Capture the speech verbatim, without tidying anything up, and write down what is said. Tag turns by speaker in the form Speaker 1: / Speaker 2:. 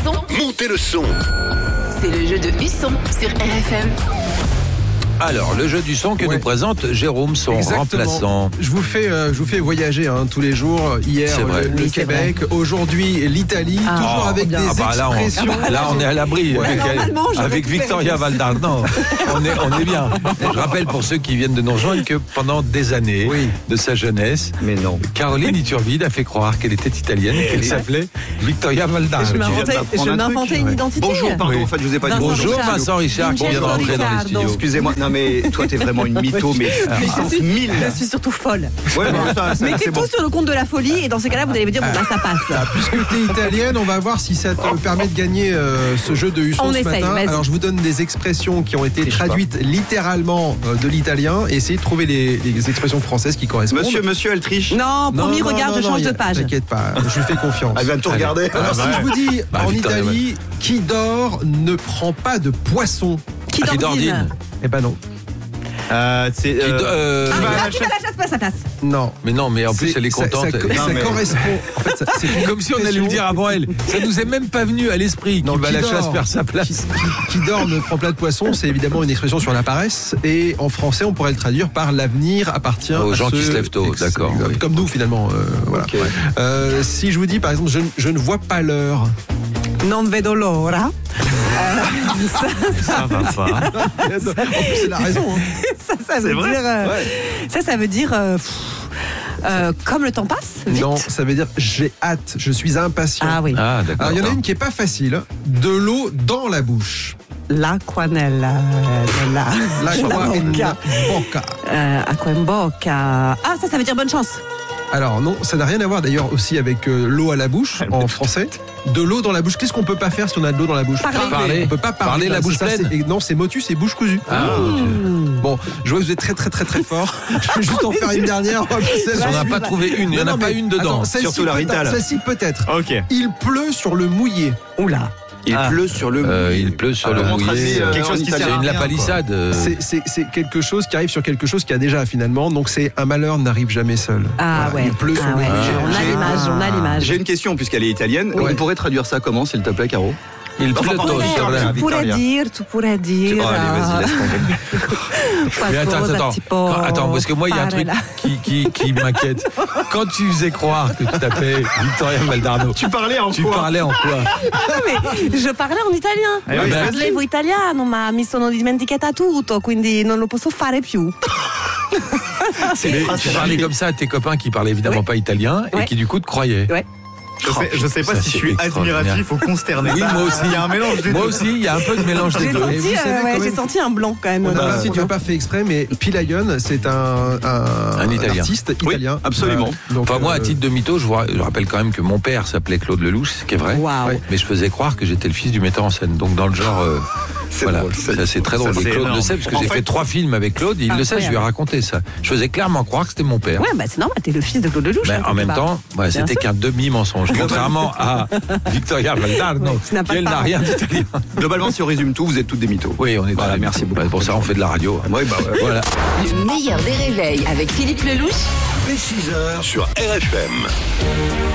Speaker 1: son.
Speaker 2: Montez le son.
Speaker 1: C'est le jeu de Husson sur R F M.
Speaker 3: Alors, le jeu du son que
Speaker 4: Ouais.
Speaker 3: nous présente Jérôme, son
Speaker 4: Exactement.
Speaker 3: remplaçant.
Speaker 4: Je vous fais, euh, je vous fais voyager hein, tous les jours. Hier,
Speaker 3: C'est vrai.
Speaker 4: le, le
Speaker 5: Oui, c'est
Speaker 4: Québec. Aujourd'hui, l'Italie.
Speaker 5: Ah.
Speaker 4: Toujours
Speaker 3: Oh,
Speaker 4: avec
Speaker 5: bien.
Speaker 4: des
Speaker 3: Ah bah là, on,
Speaker 4: expressions.
Speaker 3: là, on est à l'abri.
Speaker 4: Ouais.
Speaker 3: Avec,
Speaker 5: Normalement, j'aurais
Speaker 3: avec
Speaker 5: récupéré
Speaker 3: Victoria
Speaker 5: ça.
Speaker 3: Valdarno. On est, on est bien. Je rappelle pour ceux qui viennent de nous rejoindre que pendant des années
Speaker 4: Oui.
Speaker 3: de sa jeunesse,
Speaker 6: Mais non.
Speaker 3: Caroline Iturvide a fait croire qu'elle était italienne et qu'elle s'appelait Victoria Valdarno.
Speaker 5: Je m'inventais,
Speaker 6: m'apprendre
Speaker 5: je
Speaker 6: un truc.
Speaker 5: m'inventais une
Speaker 3: Ouais.
Speaker 5: identité.
Speaker 6: Bonjour, pardon,
Speaker 3: Oui.
Speaker 6: en fait, je vous ai pas dit
Speaker 5: Vincent
Speaker 3: Bonjour
Speaker 5: Richard.
Speaker 3: Vincent Richard qui vient de
Speaker 5: Vincenzo
Speaker 3: rentrer dans les
Speaker 5: Ricciardo.
Speaker 3: studios.
Speaker 6: Excusez-moi, non mais toi t'es vraiment une mytho, mais puissance
Speaker 5: Je suis-
Speaker 6: mille.
Speaker 5: Je suis surtout folle.
Speaker 6: Ouais, mais ça, ça,
Speaker 5: Mettez
Speaker 6: c'est
Speaker 5: tout
Speaker 6: bon.
Speaker 5: sur le compte de la folie et dans ces cas-là, vous allez me dire, bon, bah, ça passe.
Speaker 4: Ah, puisque tu es italienne, on va voir si ça te permet de gagner euh, ce jeu de Husson
Speaker 5: On
Speaker 4: ce
Speaker 5: essaye,
Speaker 4: matin.
Speaker 5: vas-y.
Speaker 4: Alors, je vous donne des expressions qui ont été
Speaker 6: Triche pas.
Speaker 4: traduites littéralement euh, de l'italien et essayez de trouver les, les expressions françaises qui correspondent.
Speaker 6: Monsieur, monsieur, elle triche.
Speaker 5: Non,
Speaker 4: Non,
Speaker 5: promis,
Speaker 4: non,
Speaker 5: regarde,
Speaker 4: non,
Speaker 5: je
Speaker 4: non,
Speaker 5: change
Speaker 4: y a-
Speaker 5: de page.
Speaker 4: T'inquiète pas, je lui fais confiance.
Speaker 6: Elle vient de tout
Speaker 3: Allez.
Speaker 6: regarder.
Speaker 4: Alors, si je vous dis
Speaker 3: Bah,
Speaker 4: en
Speaker 3: Victoria,
Speaker 4: Italie, qui dort ne prend pas de poisson.
Speaker 5: Qui
Speaker 3: Qui
Speaker 5: dordine.
Speaker 3: dordine.
Speaker 4: Eh ben non.
Speaker 6: Euh, c'est.
Speaker 3: Qui
Speaker 6: euh,
Speaker 3: do- euh,
Speaker 5: Ah,
Speaker 6: Qui va à
Speaker 5: là,
Speaker 6: la
Speaker 5: qui va à la chasse, passe à place.
Speaker 4: Non.
Speaker 3: Mais non, mais en plus
Speaker 4: C'est-
Speaker 3: elle est
Speaker 4: ça-
Speaker 3: contente.
Speaker 4: Ça, ça,
Speaker 6: Non, mais-
Speaker 4: correspond. En fait, ça- c'est une
Speaker 3: Comme si on allait le dire avant elle. Ça nous est même pas venu à l'esprit.
Speaker 4: Non,
Speaker 3: Qui va à
Speaker 4: qui
Speaker 3: la
Speaker 4: dort.
Speaker 3: chasse faire sa
Speaker 4: Qui,
Speaker 3: place.
Speaker 4: qui- qui dort ne prend pas de poisson, c'est évidemment une expression sur la paresse. Et en français, on pourrait le traduire par l'avenir appartient
Speaker 3: Aux
Speaker 4: à
Speaker 3: gens
Speaker 4: ceux-
Speaker 3: qui se lèvent tôt, d'accord, oui.
Speaker 4: Comme nous, finalement. euh, voilà.
Speaker 6: Ok.
Speaker 4: Euh, si je vous dis, par exemple, je, ne- je ne vois pas l'heure.
Speaker 5: Non vedo l'ora.
Speaker 6: Ça va pas.
Speaker 4: En plus, c'est la raison. hein.
Speaker 5: Ça, ça veut
Speaker 6: C'est vrai.
Speaker 5: dire. euh,
Speaker 6: Ouais.
Speaker 5: Ça, ça veut dire. euh, pff, euh, comme le temps passe, vite.
Speaker 4: Non, ça veut dire j'ai hâte, je suis impatient.
Speaker 5: Ah oui.
Speaker 3: Ah, d'accord.
Speaker 4: Alors, il y en a une qui est pas facile. De l'eau dans la bouche.
Speaker 5: L'acqua nella. nella.
Speaker 4: L'acqua in
Speaker 5: bocca.
Speaker 4: bocca.
Speaker 5: Euh, acqua in bocca. Ah, ça, ça veut dire bonne chance.
Speaker 4: Alors non, ça n'a rien à voir d'ailleurs aussi avec euh, l'eau à la bouche en français. De l'eau dans la bouche. Qu'est-ce qu'on peut pas faire si on a de l'eau dans la bouche?
Speaker 5: Parler.
Speaker 3: Parler.
Speaker 4: On peut pas parler,
Speaker 3: Parler la
Speaker 4: là,
Speaker 3: bouche
Speaker 4: c'est ça,
Speaker 3: pleine.
Speaker 4: c'est- et non, c'est motus et bouche cousue.
Speaker 3: Ah, ok.
Speaker 4: Bon, je vois que vous êtes très très très très fort. Je vais juste en faire une dernière. On va passer
Speaker 3: On
Speaker 4: là-dessus.
Speaker 3: n'a pas trouvé une, il n'y en
Speaker 4: Non,
Speaker 3: a
Speaker 4: non,
Speaker 3: pas
Speaker 4: mais
Speaker 3: une dedans.
Speaker 4: attends, celle-ci
Speaker 6: Surtout la
Speaker 4: peut-être,
Speaker 6: Rital.
Speaker 4: Celle-ci peut-être.
Speaker 6: Ok.
Speaker 4: Il pleut sur le mouillé.
Speaker 5: Oula.
Speaker 6: Il
Speaker 3: Ah.
Speaker 6: pleut sur le.
Speaker 3: Euh, il pleut sur le
Speaker 6: Alors,
Speaker 3: mouillé.
Speaker 6: traduit, euh,
Speaker 3: Quelque chose
Speaker 6: en
Speaker 3: qui
Speaker 6: italien.
Speaker 3: c'est une
Speaker 6: Rien,
Speaker 3: lapalissade. euh,
Speaker 4: C'est- C'est c'est quelque chose qui arrive sur quelque chose qui a déjà finalement. Donc c'est un malheur n'arrive jamais seul.
Speaker 5: Ah
Speaker 4: Voilà,
Speaker 5: ouais.
Speaker 4: Il pleut sur
Speaker 5: Ah
Speaker 4: le
Speaker 5: ouais.
Speaker 4: mouillé.
Speaker 5: On a
Speaker 6: J'ai-
Speaker 5: l'image, on a l'image.
Speaker 6: J'ai une question puisqu'elle est italienne.
Speaker 4: Ouais.
Speaker 6: On pourrait traduire ça comment, s'il te plaît, Caro?
Speaker 3: Il
Speaker 6: Enfin,
Speaker 3: pleut
Speaker 6: pardon,
Speaker 3: tôt sur
Speaker 6: Victoria.
Speaker 3: la.
Speaker 5: Tu pourrais
Speaker 6: Victoria.
Speaker 5: dire, tu pourrais dire.
Speaker 6: Oh, allez, vas-y, laisse tomber.
Speaker 3: Mais attends, attends, attends. Quand- attends, parce que moi, il y a un truc
Speaker 5: Farella.
Speaker 3: qui, qui, qui m'inquiète. Quand tu faisais croire que tu t'appelais Victoria Valdarno,
Speaker 6: Tu parlais en
Speaker 3: tu
Speaker 6: quoi?
Speaker 3: parlais en quoi?
Speaker 5: Ah, mais je parlais en italien.
Speaker 6: Eh oui,
Speaker 3: vas-y.
Speaker 5: Parlevo italiano, ma mi sono dimenticata tutto, quindi non lo posso fare più.
Speaker 3: Mais tu parlais comme ça à tes copains qui parlaient évidemment
Speaker 5: Oui.
Speaker 3: pas italien et
Speaker 5: Ouais.
Speaker 3: qui du coup te croyaient.
Speaker 5: Ouais.
Speaker 6: Je sais, je sais pas
Speaker 3: Ça,
Speaker 6: si je
Speaker 3: c'est
Speaker 6: suis
Speaker 3: extraordinaire.
Speaker 6: admiratif ou consterné.
Speaker 3: Oui, moi aussi.
Speaker 6: Il y a un mélange des
Speaker 3: Moi
Speaker 6: deux.
Speaker 3: aussi, il y a un peu de mélange des
Speaker 5: J'ai
Speaker 3: deux.
Speaker 4: Et
Speaker 5: senti,
Speaker 4: vous savez
Speaker 5: euh,
Speaker 4: quand
Speaker 5: ouais,
Speaker 4: même-
Speaker 5: j'ai senti un blanc quand même.
Speaker 4: On
Speaker 5: dans le
Speaker 4: n'a
Speaker 5: studio.
Speaker 4: pas fait exprès, mais Pilayon, c'est un, un,
Speaker 3: Un Italien.
Speaker 4: artiste
Speaker 6: Oui,
Speaker 4: italien.
Speaker 6: absolument.
Speaker 4: Euh, donc,
Speaker 3: Enfin, moi, à
Speaker 4: euh,
Speaker 3: titre de mytho, je, vous ra- je rappelle quand même que mon père s'appelait Claude Lelouch, ce qui est vrai.
Speaker 5: Waouh.
Speaker 4: Ouais.
Speaker 3: Mais je faisais croire que j'étais le fils du metteur en scène. Donc, dans le genre. euh,
Speaker 6: C'est
Speaker 3: voilà,
Speaker 6: drôle,
Speaker 3: ça c'est très
Speaker 6: ça,
Speaker 3: drôle. Et
Speaker 6: c'est
Speaker 3: Claude
Speaker 6: énorme.
Speaker 3: le sait, parce que
Speaker 6: En
Speaker 3: j'ai
Speaker 6: fait,
Speaker 3: fait trois films avec Claude. Il le sait, je lui ai
Speaker 5: Incroyable.
Speaker 3: raconté ça. Je faisais clairement croire que c'était mon père.
Speaker 5: Ouais, bah c'est normal, t'es le fils de Claude Lelouch.
Speaker 3: Mais
Speaker 5: hein,
Speaker 3: en
Speaker 5: quelque
Speaker 3: même
Speaker 5: part.
Speaker 3: temps, ouais,
Speaker 5: Bien
Speaker 3: c'était
Speaker 5: sûr.
Speaker 3: qu'un demi-mensonge. Contrairement à Victoria Valdarno,
Speaker 5: qui n'a pas
Speaker 3: qui elle
Speaker 5: de
Speaker 3: n'a
Speaker 5: parents.
Speaker 3: rien d'italien.
Speaker 6: Globalement, si on résume tout, vous êtes toutes des mythos.
Speaker 3: Oui, on est
Speaker 6: Voilà,
Speaker 3: dans les-
Speaker 6: merci beaucoup.
Speaker 3: Ouais, Pour ça, on fait de la radio.
Speaker 6: Ouais, bah ouais.
Speaker 3: Voilà.
Speaker 1: Le meilleur des réveils avec Philippe Lelouch.
Speaker 2: Dès six heures sur R F M.